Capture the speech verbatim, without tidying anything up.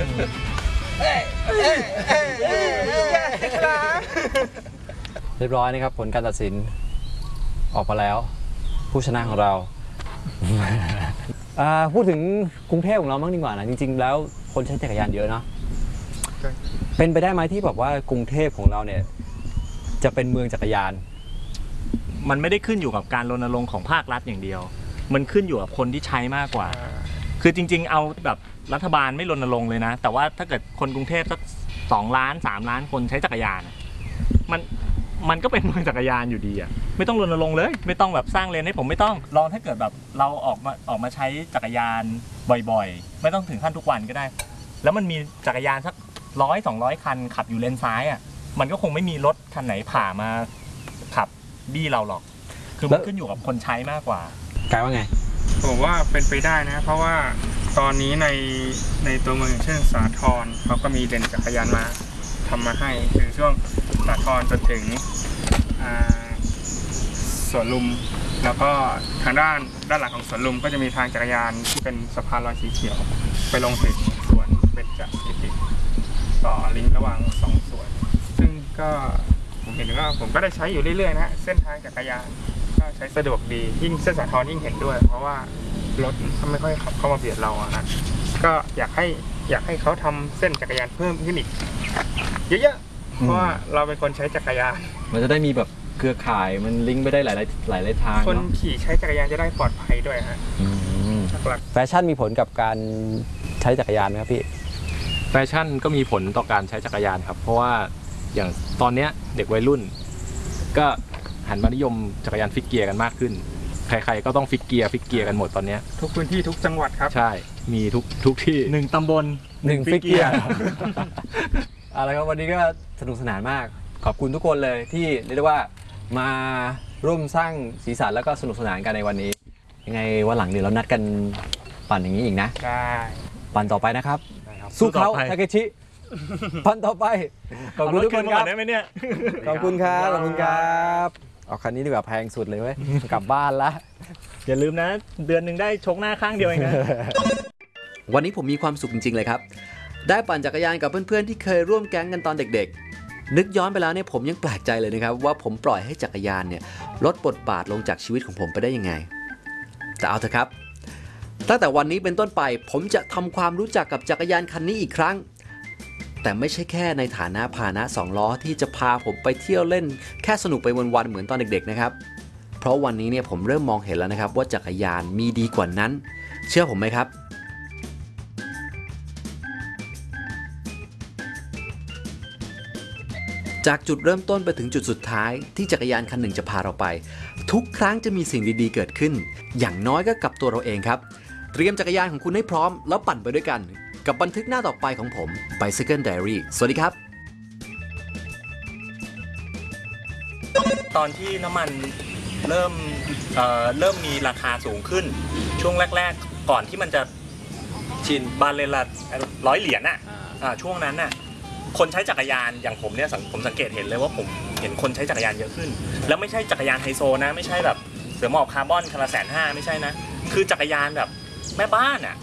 เรียบร้อยนะครับผลการตัดสินออกมาแล้วผู้ชนะของเราพูดถึงกรุงเทพของเราบ้างดีกว่านะจริงๆแล้วคนใช้จักรยานเยอะเนาะเป็นไปได้ไหมที่แบบว่ากรุงเทพของเราเนี่ยจะเป็นเมืองจักรยานมันไม่ได้ขึ้นอยู่กับการรณรงค์ของภาครัฐอย่างเดียวมันขึ้นอยู่กับคนที่ใช้มากกว่าคือจริงๆเอาแบบรัฐบาลไม่รณรงค์เลยนะแต่ว่าถ้าเกิดคนกรุงเทพสักสองล้านสามล้านคนใช้จักรยานมันมันก็เป็นเมืองจักรยานอยู่ดีอ่ะไม่ต้องรณรงค์เลยไม่ต้องแบบสร้างเลนให้ผมไม่ต้องลองถ้าเกิดแบบเราออกมาออกมาใช้จักรยานบ่อยๆไม่ต้องถึงขั้นทุกวันก็ได้แล้วมันมีจักรยานสักร้อยสองร้อยคันขับอยู่เลนซ้ายอ่ะมันก็คงไม่มีรถคันไหนผ่ามาขับบี้เราหรอกคือมันขึ้นอยู่กับคนใช้มากกว่ากายว่าไงผมว่าเป็นไปได้นะเพราะว่าตอนนี้ในในตัวเมืองเช่นสาทรเขาก็มีเลนจักรยานมาทำมาให้ถึงช่วงสาทรจนถึงสวนลุมแล้วก็ทางด้านด้านหลังของสวนลุมก็จะมีทางจักรยานที่เป็นสะพานลอยสีเขียวไปลงถึงสวนเบญจกิติต่อลิงก์ระหว่างสองส่วนซึ่งก็ผมเห็นว่าผมก็ได้ใช้อยู่เรื่อยๆนะเส้นทางจักรยานก็ใช้สะดวกดียิ่งเส้นสาทรยิ่งเห็นด้วยเพราะว่ารถเขาไม่ค่อยขับเข้ามาเบียดเราอะนะก็อยากให้อยากให้เขาทำเส้นจักรยานเพิ่มขึ้นอีกเยอะๆเพราะว่าเราเป็นคนใช้จักรยานมันจะได้มีแบบเครือข่ายมันลิงก์ไปได้หลายหลายหลายทางคนขี่ใช้จักรยานจะได้ปลอดภัยด้วยฮะแฟชั่นมีผลกับการใช้จักรยานไหมครับพี่แฟชั่นก็มีผลต่อการใช้จักรยานครับเพราะว่าอย่างตอนนี้เด็กวัยรุ่นก็หันมานิยมจักรยานฟิกเกียร์กันมากขึ้นใครๆก็ต้องฟิกเกียร์ฟิกเกียร์กันหมดตอนนี้ทุกพื้นที่ทุกจังหวัดครับใช่มีทุกทุกที่หนึ่งตำบลหนึ่งฟิกเกียร์อะไรครับวันนี้ก็สนุกสนานมากขอบคุณทุกคนเลยที่เรียกได้ว่ามาร่วมสร้างสีสันแล้วก็สนุกสนานกันในวันนี้ยังไงวันหลังเนี่ยเรานัดกันปั่นอย่างนี้อีกนะใช่ปั่นต่อไปนะครับสู้เขาทาเคชิปั่นต่อไปขอบคุณทุกคนครับได้ไหมเนี่ยขอบคุณครับขอบคุณครับเอาคันนี้ดีกว่าแพงสุดเลยเว้ยกลับบ้านละอย่าลืมนะเดือนหนึ่งได้ชกหน้าข้างเดียวเองนะวันนี้ผมมีความสุขจริงๆเลยครับได้ปั่นจักรยานกับเพื่อนๆที่เคยร่วมแก๊งกันตอนเด็กๆนึกย้อนไปแล้วเนี่ยผมยังแปลกใจเลยนะครับว่าผมปล่อยให้จักรยานเนี่ยลดบทบาทลงจากชีวิตของผมไปได้ยังไงแต่เอาเถอะครับตั้งแต่วันนี้เป็นต้นไปผมจะทำความรู้จักกับจักรยานคันนี้อีกครั้งแต่ไม่ใช่แค่ในฐานะพาหนะสองล้อที่จะพาผมไปเที่ยวเล่นแค่สนุกไปวันๆเหมือนตอนเด็กๆนะครับเพราะวันนี้เนี่ยผมเริ่มมองเห็นแล้วนะครับว่าจักรยานมีดีกว่านั้นเชื่อผมไหมครับจากจุดเริ่มต้นไปถึงจุดสุดท้ายที่จักรยานคันหนึ่งจะพาเราไปทุกครั้งจะมีสิ่งดีๆเกิดขึ้นอย่างน้อยก็กับตัวเราเองครับเตรียมจักรยานของคุณให้พร้อมแล้วปั่นไปด้วยกันกับบันทึกหน้าต่อไปของผม Bicycle Diary สวัสดีครับตอนที่น้ำมันเริ่มเอ่อเริ่มมีราคาสูงขึ้นช่วงแรกๆก่อนที่มันจะชินบาร์เรลละร้อยเหรียญอ่ะช่วงนั้นน่ะคนใช้จักรยานอย่างผมเนี่ยผมสังเกตเห็นเลยว่าผมเห็นคนใช้จักรยานเยอะขึ้นแล้วไม่ใช่จักรยานไฮโซนะไม่ใช่แบบเสือหมอบคาร์บอนคันละแสนห้าไม่ใช่นะคือจักรยานแบบแม่บ้านอ่ะ